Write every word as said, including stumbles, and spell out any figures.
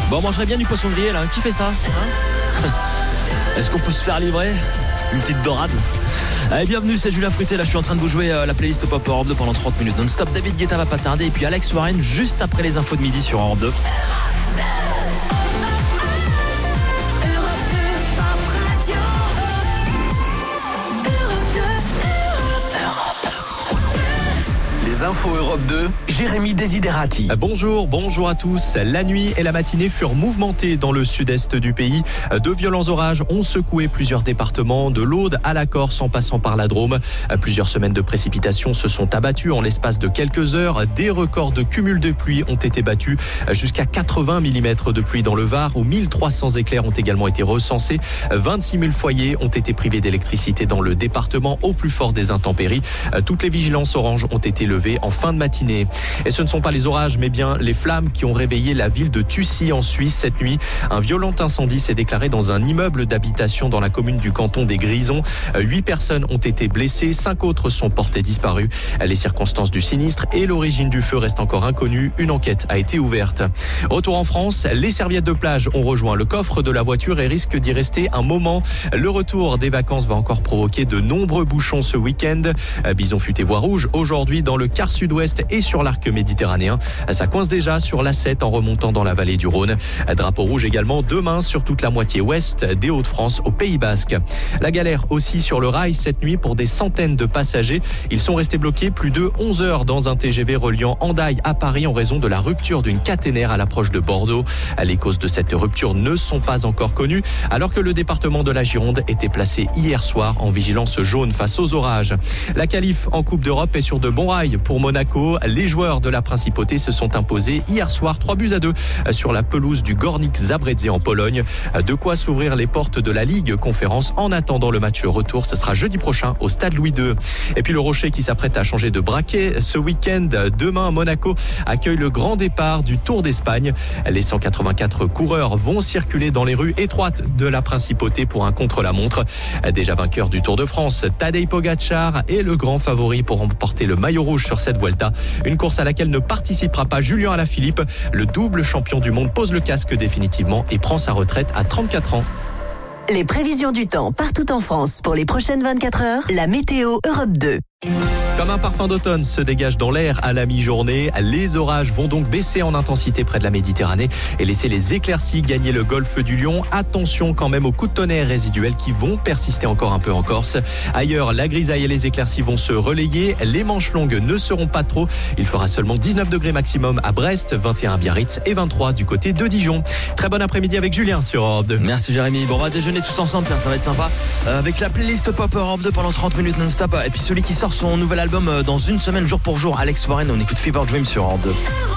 Bon, on mangerait bien du poisson grillé là, qui fait ça hein? Est-ce qu'on peut se faire livrer une petite dorade? Allez, bienvenue, c'est Julien Fruité. Là, je suis en train de vous jouer euh, la playlist Pop Europe deux pendant trente minutes non-stop. David Guetta va pas tarder. Et puis Alex Warren juste après les infos de midi sur Europe deux. Les infos Europe deux, Jérémy Desiderati. Bonjour, bonjour à tous. La nuit et la matinée furent mouvementées dans le sud-est du pays. De violents orages ont secoué plusieurs départements, de l'Aude à la Corse en passant par la Drôme. Plusieurs semaines de précipitations se sont abattues en l'espace de quelques heures. Des records de cumul de pluie ont été battus, jusqu'à quatre-vingts millimètres de pluie dans le Var, où mille trois cents éclairs ont également été recensés. vingt-six mille foyers ont été privés d'électricité dans le département au plus fort des intempéries. Toutes les vigilances oranges ont été levées en fin de matinée. Et ce ne sont pas les orages, mais bien les flammes qui ont réveillé la ville de Tussy en Suisse cette nuit. Un violent incendie s'est déclaré dans un immeuble d'habitation dans la commune du canton des Grisons. Huit personnes ont été blessées, cinq autres sont portées disparues. Les circonstances du sinistre et l'origine du feu restent encore inconnues. Une enquête a été ouverte. Retour en France, les serviettes de plage ont rejoint le coffre de la voiture et risquent d'y rester un moment. Le retour des vacances va encore provoquer de nombreux bouchons ce week-end. Bison futé voie rouge aujourd'hui dans le quart sud-ouest et sur l'arc méditerranéen. Ça coince déjà sur l'A sept en remontant dans la vallée du Rhône. Drapeau rouge également demain sur toute la moitié ouest des Hauts-de-France au Pays Basque. La galère aussi sur le rail cette nuit pour des centaines de passagers. Ils sont restés bloqués plus de onze heures dans un T G V reliant Hendaye à Paris en raison de la rupture d'une caténaire à l'approche de Bordeaux. Les causes de cette rupture ne sont pas encore connues, alors que le département de la Gironde était placé hier soir en vigilance jaune face aux orages. La qualif en Coupe d'Europe est sur de bons rails pour Monaco. Les joueurs de la Principauté se sont imposés hier soir trois buts à deux sur la pelouse du Górnik Zabrze en Pologne. De quoi s'ouvrir les portes de la Ligue Conférence en attendant le match retour. Ce sera jeudi prochain au stade Louis deux. Et puis le Rocher qui s'apprête à changer de braquet ce week-end. Demain, Monaco accueille le grand départ du Tour d'Espagne. Les cent quatre-vingt-quatre coureurs vont circuler dans les rues étroites de la Principauté pour un contre-la-montre. Déjà vainqueur du Tour de France, Tadej Pogačar est le grand favori pour remporter le maillot rouge sur cette Vuelta. Une course à laquelle ne participera pas Julien Alaphilippe. Le double champion du monde pose le casque définitivement et prend sa retraite à trente-quatre ans. Les prévisions du temps partout en France pour les prochaines vingt-quatre heures. La météo Europe deux. Comme un parfum d'automne se dégage dans l'air à la mi-journée, les orages vont donc baisser en intensité près de la Méditerranée et laisser les éclaircies gagner le golfe du Lion. Attention quand même aux coups de tonnerre résiduels qui vont persister encore un peu en Corse. Ailleurs, la grisaille et les éclaircies vont se relayer. Les manches longues ne seront pas trop. Il fera seulement dix-neuf degrés maximum à Brest, vingt et un à Biarritz et vingt-trois du côté de Dijon. Très bon après-midi avec Julien sur Europe deux. Merci Jérémy. Bon, on va déjeuner tous ensemble, tiens, ça va être sympa. Euh, avec la playlist Pop Europe deux pendant trente minutes non-stop. Et puis celui qui sort son nouvel album dans une semaine jour pour jour, Alex Warren. On écoute Fever Dream sur Europe deux.